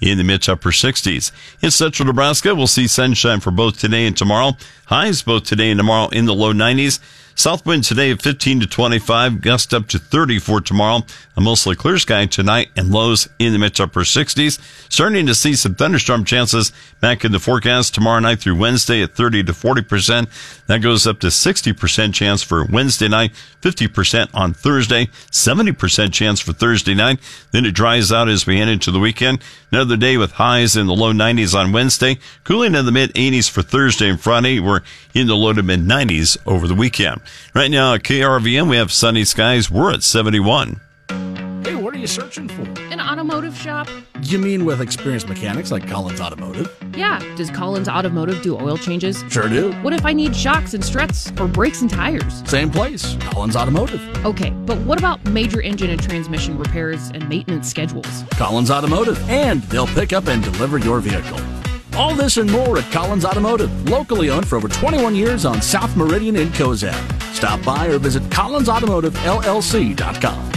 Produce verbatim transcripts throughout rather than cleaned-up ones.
in the mid to upper sixties. In central Nebraska, we'll see sunshine for both today and tomorrow. Highs both today and tomorrow in the low nineties. South wind today at fifteen to twenty-five, gust up to thirty for tomorrow. A mostly clear sky tonight and lows in the mid to upper sixties. Starting to see some thunderstorm chances back in the forecast tomorrow night through Wednesday at thirty to forty percent. That goes up to sixty percent chance for Wednesday night, fifty percent on Thursday, seventy percent chance for Thursday night. Then it dries out as we head into the weekend. Another day with highs in the low nineties on Wednesday, cooling in the mid eighties for Thursday and Friday. We're in the low to mid nineties over the weekend. Right now at K R V N, we have sunny skies. We're at seventy-one. Hey, what are you searching for? An automotive shop? You mean with experienced mechanics like Collins Automotive? Yeah. Does Collins Automotive do oil changes? Sure do. What if I need shocks and struts or brakes and tires? Same place, Collins Automotive. Okay, but what about major engine and transmission repairs and maintenance schedules? Collins Automotive, and they'll pick up and deliver your vehicle. All this and more at Collins Automotive, locally owned for over twenty-one years on South Meridian in Cozad. Stop by or visit collins automotive L L C dot com.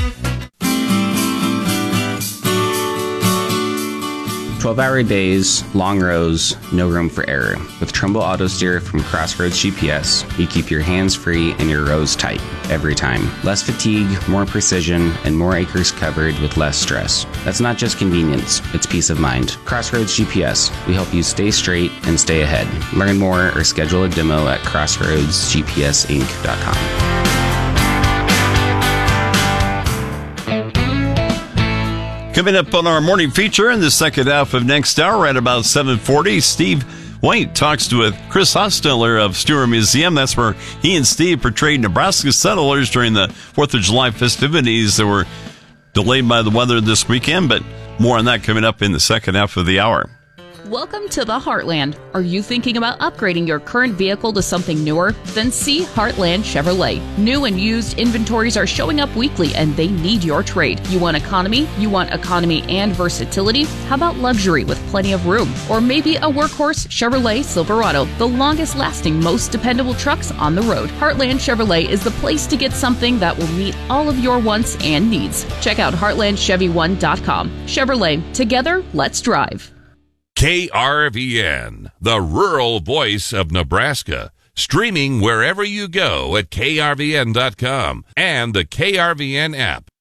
twelve-hour days, long rows, no room for error. With Trumbull Auto Steer from Crossroads G P S, you keep your hands free and your rows tight every time. Less fatigue, more precision, and more acres covered with less stress. That's not just convenience, it's peace of mind. Crossroads G P S, we help you stay straight and stay ahead. Learn more or schedule a demo at crossroads g p s inc dot com. Coming up on our morning feature in the second half of next hour at about seven forty, Steve White talks to Chris Hostetler of Stewart Museum. That's where he and Steve portrayed Nebraska settlers during the fourth of July festivities that were delayed by the weather this weekend, but more on that coming up in the second half of the hour. Welcome to the Heartland. Are you thinking about upgrading your current vehicle to something newer? Then see Heartland Chevrolet. New and used inventories are showing up weekly and they need your trade. You want economy? You want economy and versatility? How about luxury with plenty of room? Or maybe a workhorse Chevrolet Silverado, the longest lasting, most dependable trucks on the road. Heartland Chevrolet is the place to get something that will meet all of your wants and needs. Check out heartland chevy one dot com. Chevrolet, together, let's drive. K R V N, the rural voice of Nebraska. Streaming wherever you go at K R V N dot com and the K R V N app.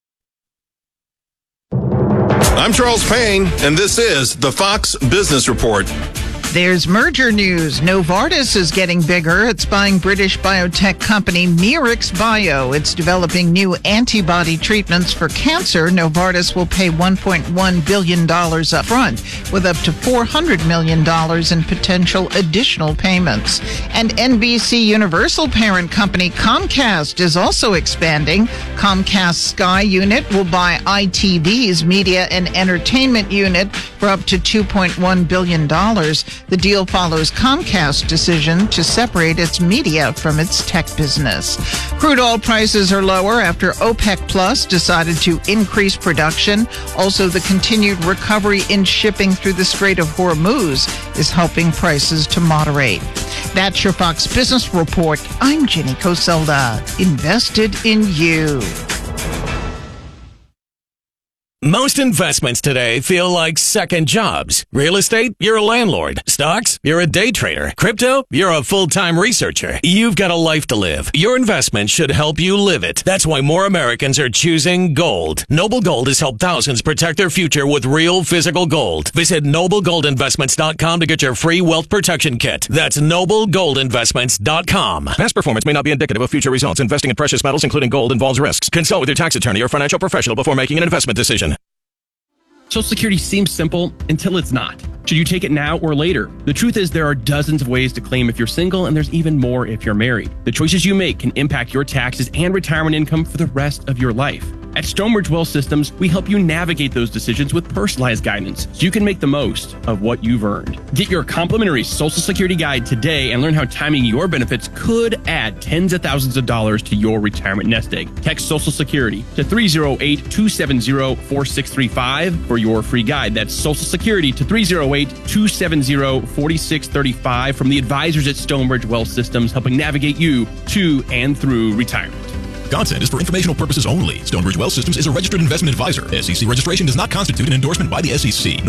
I'm Charles Payne, and this is the Fox Business Report. There's merger news. Novartis is getting bigger. It's buying British biotech company Merix Bio. It's developing new antibody treatments for cancer. Novartis will pay one point one billion dollars up front, with up to four hundred million dollars in potential additional payments. And N B C Universal parent company Comcast is also expanding. Comcast Sky unit will buy I T V's media and entertainment unit for up to two point one billion dollars. The deal follows Comcast's decision to separate its media from its tech business. Crude oil prices are lower after OPEC Plus decided to increase production. Also, the continued recovery in shipping through the Strait of Hormuz is helping prices to moderate. That's your Fox Business Report. I'm Jenny Coselda. Invested in you. Most investments today feel like second jobs. Real estate, you're a landlord. Stocks, you're a day trader. Crypto, you're a full-time researcher. You've got a life to live. Your investment should help you live it. That's why more Americans are choosing gold. Noble Gold has helped thousands protect their future with real physical gold. Visit noble gold investments dot com to get your free wealth protection kit. That's noble gold investments dot com. Past performance may not be indicative of future results. Investing in precious metals, including gold, involves risks. Consult with your tax attorney or financial professional before making an investment decision. Social Security seems simple until it's not. Should you take it now or later? The truth is there are dozens of ways to claim if you're single, and there's even more if you're married. The choices you make can impact your taxes and retirement income for the rest of your life. At Stonebridge Wealth Systems, we help you navigate those decisions with personalized guidance so you can make the most of what you've earned. Get your complimentary Social Security guide today and learn how timing your benefits could add tens of thousands of dollars to your retirement nest egg. Text Social Security to three oh eight, two seven zero, four six three five for your free guide. That's Social Security to three oh eight, two seven zero, four six three five from the advisors at Stonebridge Wealth Systems, helping navigate you to and through retirement. Content is for informational purposes only. Stonebridge Wealth Systems is a registered investment advisor. S E C registration does not constitute an endorsement by the S E C.